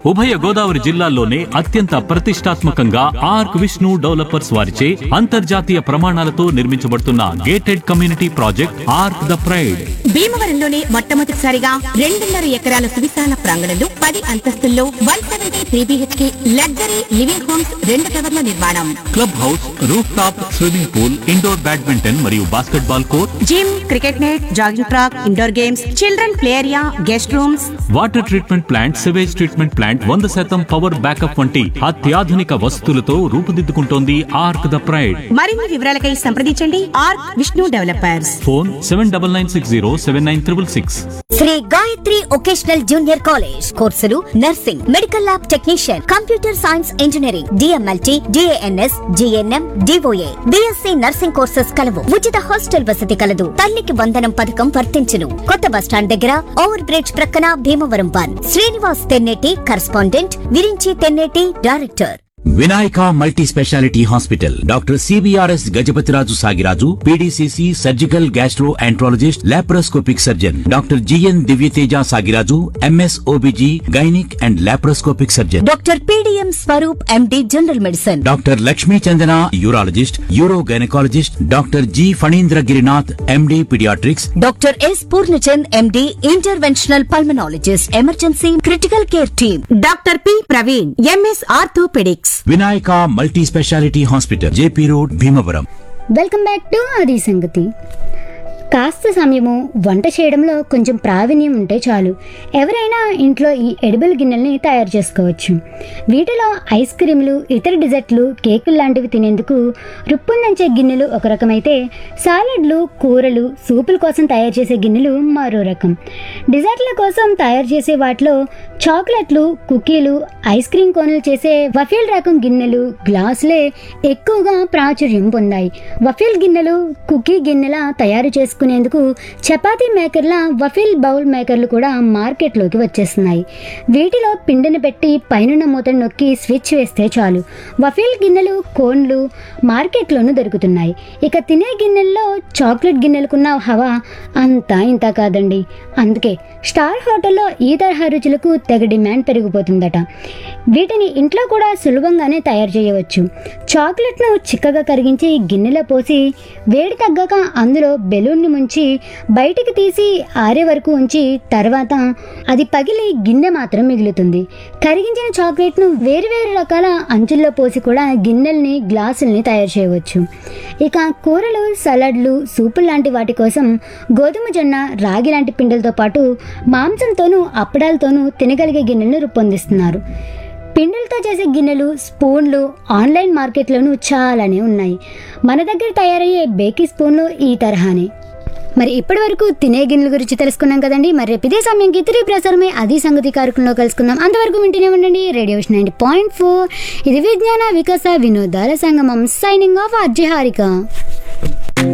ఉభయ గోదావరి జిల్లాల్లోనే అత్యంత ప్రతిష్టాత్మకంగా ఆర్క్ విష్ణు డెవలపర్స్ వారిచే అంతర్జాతీయ ప్రమాణాలతో నిర్మించబడుతున్న gated community project arc the pride. భీమవరంలోనే మొట్టమొదటిసారిగా 2.5 ఎకరాల సువిశాల ప్రాంగణంలో 10 అంతస్తుల్లో 173 BHK లగ్జరీ లివింగ్ హోమ్స్ 2 టవర్ల నిర్మాణం. Club house, roof top swimming pool, indoor badminton మరియు basketball court, gym, cricket net, jogging track, indoor games, children play area, guest rooms, water treatment plant, sewage treatment plant, 100% power backup వంటి అత్యాధునిక వసతులతో రూపుదిద్దుకుంటోంది arc the pride. మరిన్ని వివరాలకై సంప్రదించండి arc Vishnu developers. Phone 7996079666. Shri Gayatri vocational junior college కోర్సులు nursing, medical lab technician, computer science engineering, DMLT, DANS, GNM, DOA, BSc nursing courses కలవు. ఉచిత hostel వసతి కలదు. తల్లికి వందనం పథకం వర్తించును. కొత్త బస్టాండ్ దగ్గర ఓవర్ బ్రిడ్జ్ ప్రక్కన Bhimavaram 1. Srinivas Tenneti correspondent, Virinchi Tenneti director. Vinayaka multi speciality hospital doctor CBRS Gajapathiraju Sagiraju, PDCC surgical gastro enterologist, laparoscopic surgeon doctor GN Divyateja Sagiraju, MS OBG gynaec and laparoscopic surgeon doctor PDM Swaroop MD general medicine. Doctor Lakshmi Chandana urologist, euro gynaecologist, doctor G Phanindra Girinath MD paediatrics, doctor S Purnachand MD interventional pulmonologist, emergency critical care team. Doctor P Praveen MS orthopaedics. Vinayaka multi speciality hospital, JP road, Bhimavaram. Welcome back to అది సంగతి. కాస్త సమయము వంట చేయడంలో కొంచెం ప్రావీణ్యం ఉంటే చాలు, ఎవరైనా ఇంట్లో ఈ ఎడిబుల్ గిన్నెల్ని తయారు చేసుకోవచ్చు. వీటిలో ఐస్ క్రీములు, ఇతర డిజర్ట్లు, కేకులు లాంటివి తినేందుకు రుప్పుందంచే గిన్నెలు ఒక రకమైతే, సాలడ్లు, కూరలు, సూపుల కోసం తయారు చేసే గిన్నెలు మరో రకం. డిజర్ట్ల కోసం తయారు చేసే వాటిలో చాక్లెట్లు, కుకీలు, ఐస్ క్రీమ్ కోనలు చేసే వఫీల్ రకం గిన్నెలు, గ్లాసులే ఎక్కువగా ప్రాచుర్యం పొందాయి. వఫీల్ గిన్నెలు, కుకీ గిన్నెల తయారు చేసుకునేందుకు చపాతీ మేకర్ల వఫీల్ బౌల్ మేకర్లు కూడా మార్కెట్లోకి వచ్చేస్తున్నాయి. వీటిలో పిండిని పెట్టి పైనున్న మూతను నొక్కి స్విచ్ వేస్తే చాలు, వఫీల్ గిన్నెలు, కోన్లు మార్కెట్లోనూ దొరుకుతున్నాయి. ఇక తినే గిన్నెల్లో చాక్లెట్ గిన్నెలకున్న హవా అంతా ఇంత కాదండి. అందుకే స్టార్ హోటల్లో ఈ తరహా రుచులకు తెగ డిమాండ్ పెరిగిపోతుందట. వీటిని ఇంట్లో కూడా సులభంగానే తయారు చేయవచ్చు. చాక్లెట్ను చిక్కగా కరిగించి గిన్నెలో పోసి వేడి తగ్గాక అందులో బెలూన్ని ముంచి బయటికి తీసి ఆరే వరకు ఉంచి తర్వాత అది పగిలి గిన్నె మాత్రం మిగులుతుంది. కరిగించిన చాక్లెట్ను వేరువేరు రకాల అంచుల్లో పోసి కూడా గిన్నెల్ని, గ్లాసుల్ని తయారు చేయవచ్చు. ఇక కూరలు, సలాడ్లు, సూపులు లాంటి వాటి కోసం గోధుమ, జొన్న, రాగి లాంటి పిండిలతో పాటు మాంసంతోనూ అప్పడాలతోనూ తినగలిగే గిన్నెలను రూపొందిస్తున్నారు. పిండిలతో చేసే గిన్నెలు, స్పూన్లు ఆన్లైన్ మార్కెట్లోనూ చాలానే ఉన్నాయి. మన దగ్గర తయారయ్యే బేకింగ్ స్పూన్లు ఈ తరహానే. మరి ఇప్పటి వరకు తినే గిన్నెల గురించి తెలుసుకున్నాం కదండి. మరి రేపు ఇదే సమయంకి తిరిగి ప్రసారమే అది సంగతి కార్యక్రమంలో కలుసుకుందాం. అంతవరకు వింటూనే ఉండండి రేడియో 90.4. ఇది విజ్ఞాన వికాస వినోదాల సంగమం. Signing off అర్జహారిక.